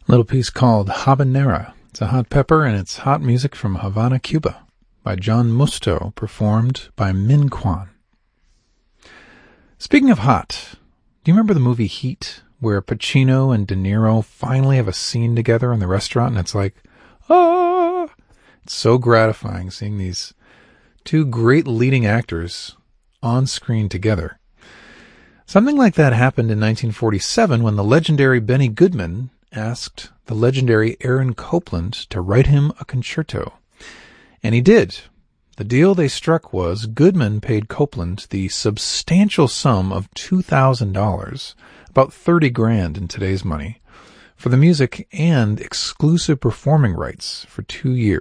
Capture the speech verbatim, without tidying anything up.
Little piece called Habanera. It's a hot pepper, and it's hot music from Havana, Cuba, by John Musto, performed by Min Kwan. Speaking of hot, do you remember the movie Heat, where Pacino and De Niro finally have a scene together in the restaurant, and it's like, ah! It's so gratifying seeing these two great leading actors on screen together. Something like that happened in nineteen forty-seven when the legendary Benny Goodman asked the legendary Aaron Copland to write him a concerto. And he did. The deal they struck was Goodman paid Copland the substantial sum of two thousand dollars, about thirty grand in today's money, for the music and exclusive performing rights for two years.